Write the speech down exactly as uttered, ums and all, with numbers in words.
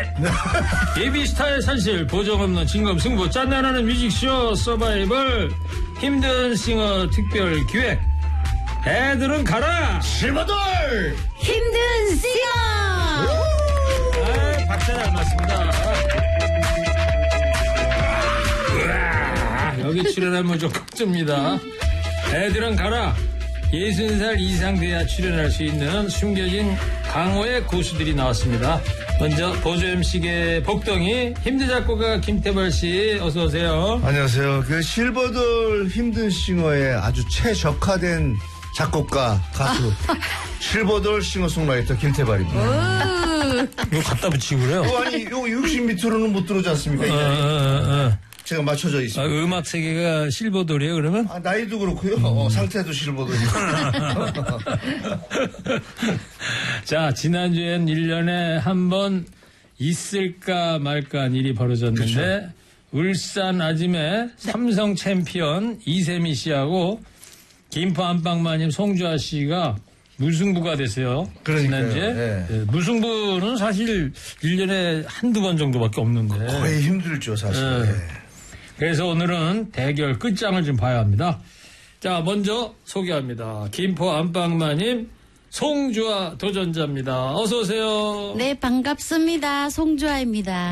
예비스타의 산실 보정 없는 진검 승부 짠내나는 뮤직쇼 서바이벌 힘든 싱어 특별 기획 애들은 가라 실버돌 힘든 싱어. 아, 박자 잘 맞습니다. 우와, 여기 출연하면 좀 걱정입니다. 애들은 가라 예순 살 이상 돼야 출연할 수 있는 숨겨진 강호의 고수들이 나왔습니다. 먼저 보조 엠씨계 복덩이 힘든 작곡가 김태벌 씨 어서 오세요. 안녕하세요. 그 실버돌 힘든 싱어의 아주 최적화된 작곡가 가수 실버돌 싱어송라이터 김태발입니다. 이거 갖다 붙이고 그래요. 어, 아니 요 육십 미터로는 못 들어오지 않습니까? 어, 어, 어. 제가 맞춰져 있습니다. 아, 음악 세계가 실버돌이에요 그러면? 아, 나이도 그렇고요. 음. 어, 상태도 실버돌이고. 자, 지난주엔 일 년에 한 번 있을까 말까 한 일이 벌어졌는데 그쵸. 울산 아짐의 삼성 챔피언 이세미 씨하고 김포 안방마님 송주아 씨가 무승부가 됐어요. 그러니까요. 지난주에. 네. 네, 무승부는 사실 일 년에 한두 번 정도밖에 없는데. 거의 힘들죠, 사실. 네. 그래서 오늘은 대결 끝장을 좀 봐야 합니다. 자, 먼저 소개합니다. 김포 안방마님 송주아 도전자입니다. 어서 오세요. 네, 반갑습니다. 송주아입니다.